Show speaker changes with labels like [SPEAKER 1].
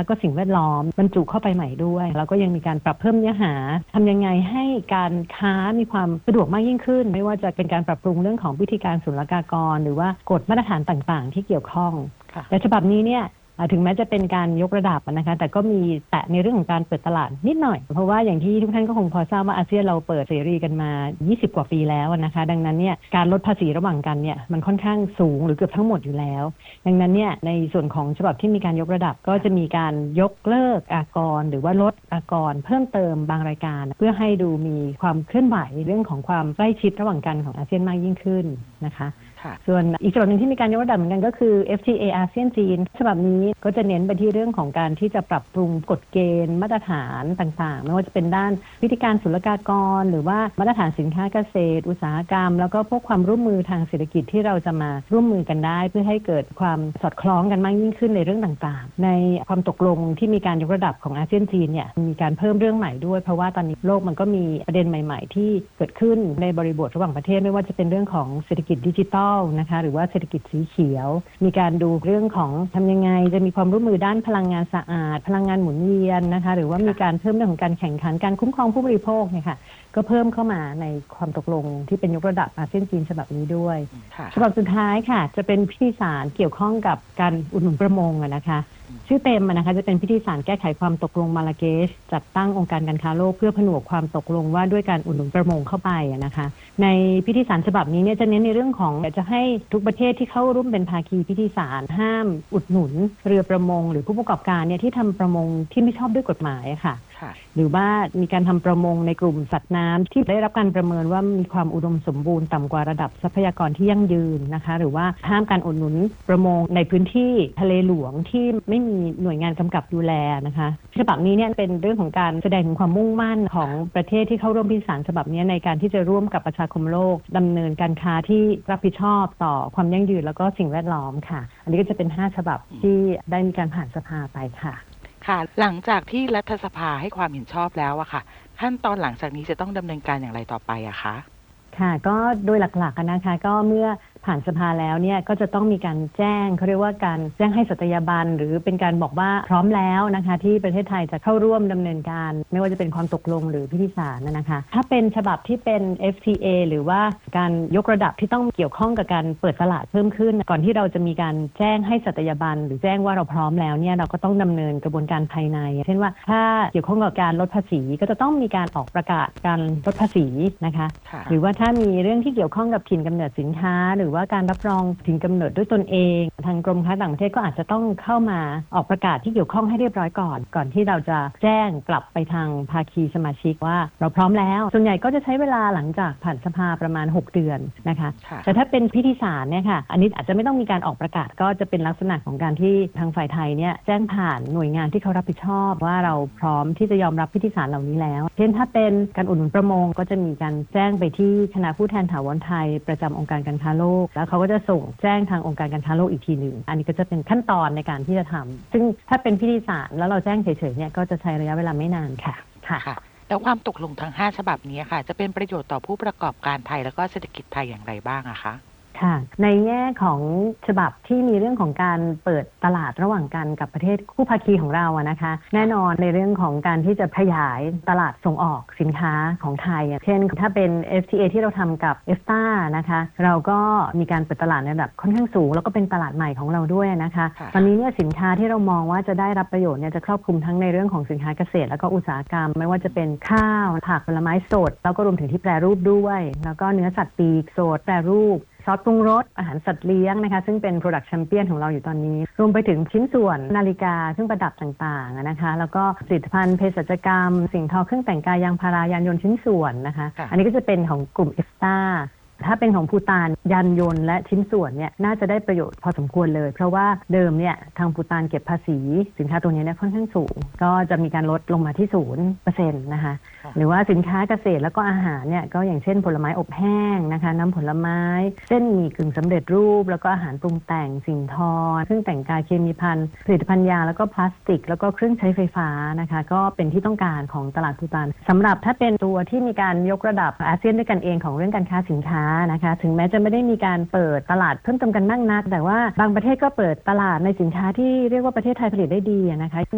[SPEAKER 1] แล้วก็สิ่งแวดล้อมบรรจุเข้าไปใหม่ด้วยแล้วก็ยังมีการปรับเพิ่มเนื้อหาทำยังไงให้การค้ามีความสะดวกมากยิ่งขึ้นไม่ว่าจะเป็นการปรับปรุงเรื่องของวิธีการศุลกากรหรือว่ากฎมาตรฐานต่างๆที่เกี่ยวข้องแต่ฉบับนี้เนี่ยถึงแม้จะเป็นการยกระดับนะคะแต่ก็มีแตะในเรื่องของการเปิดตลาดนิดหน่อยเพราะว่าอย่างที่ทุกท่านก็คงพอทราบว่าอาเซียนเราเปิดเสรีกันมา20กว่าปีแล้วนะคะดังนั้นเนี่ยการลดภาษีระหว่างกันเนี่ยมันค่อนข้างสูงหรือเกือบทั้งหมดอยู่แล้วดังนั้นเนี่ยในส่วนของฉบับที่มีการยกระดับก็จะมีการยกเลิกอากรหรือว่าลดอากรเพิ่มเติมบางรายการเพื่อให้ดูมีความเคลื่อนไหวเรื่องของความใกล้ชิดระหว่างกันของอาเซียนมากยิ่งขึ้นนะคะส่วนอีกฉบับหนึ่งที่มีการยกระดับเหมือนกันก็คือ FTA อาเซียนจีนฉบับนี้ก็จะเน้นไปที่เรื่องของการที่จะปรับปรุงกฎเกณฑ์มาตรฐานต่างๆไม่ว่าจะเป็นด้านวิธีการศุลกากรหรือว่ามาตรฐานสินค้าเกษตรอุตสาหกรรมแล้วก็พวกความร่วมมือทางเศรษฐกิจที่เราจะมาร่วมมือกันได้เพื่อให้เกิดความสอดคล้องกันมากยิ่งขึ้นในเรื่องต่างๆในความตกลงที่มีการยกระดับของอาเซียนจีนเนี่ยมีการเพิ่มเรื่องใหม่ด้วยเพราะว่าตอนนี้โลกมันก็มีประเด็นใหม่ๆที่เกิดขึ้นในบริบทระหว่างประเทศไม่ว่าจะเป็นเรื่องของเศรษฐกิจดิจิทัลนะคะหรือว่าเศรษฐกิจสีเขียวมีการดูเรื่องของทำยังไงจะมีความร่วมมือด้านพลังงานสะอาดพลังงานหมุนเวียนนะคะหรือว่ามีการเพิ่มเรื่องของการแข่งขันการคุ้มครองผู้บริโภคเนี่ยค่ะก็เพิ่มเข้ามาในความตกลงที่เป็นยกระดับอาเซียนจีนฉบับนี้ด้วยฉบับสุดท้ายค่ะจะเป็นพิธีสารเกี่ยวข้องกับการอุดหนุนประมงนะคะชื่อเต็มนะคะจะเป็นพิธีสารแก้ไขความตกลงมาราเกชจัดตั้งองค์การการค้าโลกเพื่อผนวกความตกลงว่าด้วยการอุดหนุนประมงเข้าไปนะคะในพิธีสารฉบับนี้เนี่ยจะเน้นในเรื่องของจะให้ทุกประเทศที่เข้าร่วมเป็นภาคีพิธีสารห้ามอุดหนุนเรือประมงหรือผู้ประกอบการเนี่ยที่ทำประมงที่ไม่ชอบด้วยกฎหมายค่ะหรือว่ามีการทำประมงในกลุ่มสัตว์น้ำที่ได้รับการประเมินว่ามีความอุดมสมบูรณ์ต่ำกว่าระดับทรัพยากรที่ยั่งยืนนะคะหรือว่าห้ามการอุดหนุนประมงในพื้นที่ทะเลหลวงที่ไม่มีหน่วยงานกำกับดูแลนะคะฉบับนี้เนี่ยเป็นเรื่องของการแสดงถึงความมุ่งมั่นของประเทศที่เข้าร่วมพิธีสารฉบับนี้ในการที่จะร่วมกับประชาคมโลกดำเนินการค้าที่รับผิดชอบต่อความยั่งยืนแล้วก็สิ่งแวดล้อมค่ะอันนี้ก็จะเป็น5ฉบับที่ได้มีการผ่านสภาไปค่ะ
[SPEAKER 2] ค่ะหลังจากที่รัฐสภาให้ความเห็นชอบแล้วอะค่ะขั้นตอนหลังจากนี้จะต้องดำเนินการอย่างไรต่อไปอะคะ
[SPEAKER 1] ค่ะก็โดยหลักๆนะคะก็เมื่อผ่านสภาแล้วเนี่ยก็จะต้องมีการแจ้งเขาเรียกว่าการแจ้งให้สัตยาบันหรือเป็นการบอกว่าพร้อมแล้วนะคะที่ประเทศไทยจะเข้าร่วมดำเนินการไม่ว่าจะเป็นความตกลงหรือพิธีสารนะคะถ้าเป็นฉบับที่เป็น FTA หรือว่าการยกระดับที่ต้องเกี่ยวข้องกับการเปิดตลาดเพิ่มขึ้นก่อนที่เราจะมีการแจ้งให้สัตยาบันหรือแจ้งว่าเราพร้อมแล้วเนี่ยเราก็ต้องดำเนินกระบวนการภายในเช่นว่าถ้าเกี่ยวข้องกับการลดภาษีก็จะต้องมีการออกประกาศการลดภาษีนะคะหรือว่าถ้ามีเรื่องที่เกี่ยวข้องกับถิ่นกำเนิดสินค้าหรือว่าการรับรองถิ่นกำเนิดด้วยตนเองทางกรมค้าต่างประเทศก็อาจจะต้องเข้ามาออกประกาศที่เกี่ยวข้องให้เรียบร้อยก่อนที่เราจะแจ้งกลับไปทางภาคีสมาชิกว่าเราพร้อมแล้วส่วนใหญ่ก็จะใช้เวลาหลังจากผ่านสภาประมาณ6เดือนนะคะแต่ถ้าเป็นพิธีสารเนี่ยค่ะอันนี้อาจจะไม่ต้องมีการออกประกาศก็จะเป็นลักษณะของการที่ทางฝ่ายไทยเนี่ยแจ้งผ่านหน่วยงานที่เขารับผิดชอบว่าเราพร้อมที่จะยอมรับพิธีสารเหล่านี้แล้วเช่นถ้าเป็นการอุดหนุนประมงก็จะมีการแจ้งไปที่คณะผู้แทนถาวรไทยประจำองค์การการค้าโลกแล้วเขาก็จะส่งแจ้งทางองค์การการค้าโลกอีกทีหนึ่งอันนี้ก็จะเป็นขั้นตอนในการที่จะทำซึ่งถ้าเป็นพิธีสารแล้วเราแจ้งเฉยๆเนี่ยก็จะใช้ระยะเวลาไม่นานค่ะ
[SPEAKER 2] แล้วความตกลงทั้ง5ฉบับนี้ค่ะจะเป็นประโยชน์ต่อผู้ประกอบการไทยแล้วก็เศรษฐกิจไทยอย่างไรบ้างอะคะ
[SPEAKER 1] ค่ะในแง่ของฉบับที่มีเรื่องของการเปิดตลาดระหว่างกันกับประเทศคู่ภาคีของเราอะนะคะแน่นอนในเรื่องของการที่จะขยายตลาดส่งออกสินค้าของไทยเช่นถ้าเป็น FTA ที่เราทำกับ EFTA นะคะเราก็มีการเปิดตลาดในระดับค่อนข้างสูงแล้วก็เป็นตลาดใหม่ของเราด้วยนะคะตอนนี้เนี่ยสินค้าที่เรามองว่าจะได้รับประโยชน์เนี่ยจะครอบคลุมทั้งในเรื่องของสินค้าเกษตรแล้วก็อุตสาหกรรมไม่ว่าจะเป็นข้าวผักผลไม้สดแล้วก็รวมถึงที่แปรรูปด้วยแล้วก็เนื้อสัตว์ปีกสดแปรรูปซอสปรุงรสอาหารสัตว์เลี้ยงนะคะซึ่งเป็น Product Champion ของเราอยู่ตอนนี้รวมไปถึงชิ้นส่วนนาฬิกาเครื่องประดับต่างๆนะคะแล้วก็ผลิตภัณฑ์เภสัชกรรมสิ่งทอเครื่องแต่งกายยางพารายานยนต์ชิ้นส่วนนะคะอันนี้ก็จะเป็นของกลุ่ม EFTA ถ้าเป็นของภูฏานยานยนต์และชิ้นส่วนเนี่ยน่าจะได้ประโยชน์พอสมควรเลยเพราะว่าเดิมเนี่ยทางภูฏานเก็บภาษีสินค้าตัวนี้เนี่ยค่อนข้างสูงก็จะมีการลดลงมาที่ 0% นะคะหรือว่าสินค้าเกษตรแล้วก็อาหารเนี่ยก็อย่างเช่นผลไม้อบแห้งนะคะน้ำผลไม้เส้นหมี่กึ่งสำเร็จรูปแล้วก็อาหารปรุงแต่งสิ่งทอเครื่องแต่งกายเคมีภัณฑ์ผลิตภัณฑ์ยาแล้วก็พลาสติกแล้วก็เครื่องใช้ไฟฟ้านะคะก็เป็นที่ต้องการของตลาดภูฏานสำหรับถ้าเป็นตัวที่มีการยกระดับอาเซียนด้วยกันเองของเรื่องการค้าสินค้านะคะถึงแม้จะไม่ได้มีการเปิดตลาดเพิ่มเติมกันมากนักแต่ว่าบางประเทศก็เปิดตลาดในสินค้าที่เรียกว่าประเทศไทยผลิตได้ดีนะคะ